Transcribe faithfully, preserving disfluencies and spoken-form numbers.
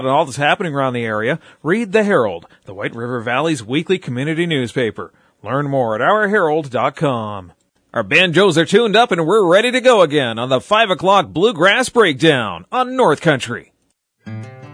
And all that's happening around the area, read The Herald, the White River Valley's weekly community newspaper. Learn more at our herald dot com. Our banjos are tuned up and we're ready to go again on the five o'clock Bluegrass Breakdown on North Country.